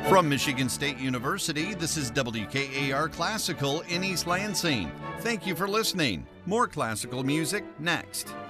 From Michigan State University, this is WKAR Classical in East Lansing. Thank you for listening. More classical music next.